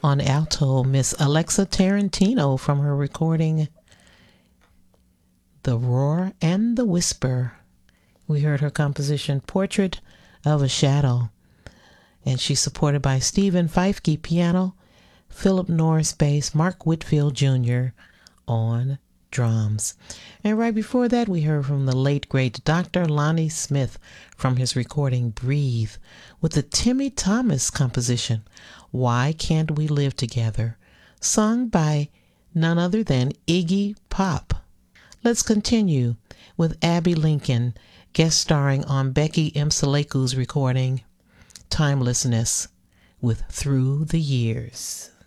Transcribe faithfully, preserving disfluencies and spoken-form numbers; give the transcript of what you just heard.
On alto, Miss Alexa Tarantino from her recording The Roar and the Whisper. We heard her composition Portrait of a Shadow, and she's supported by Stephen Feifke piano, Philip Norris bass, Mark Whitfield Junior on drums. And right before that, we heard from the late great Doctor Lonnie Smith from his recording Breathe with the Timmy Thomas composition Why Can't We Live Together, sung by none other than Iggy Pop. Let's continue with Abby Lincoln guest starring on Becky Msaleku's recording Timelessness with Through the Years.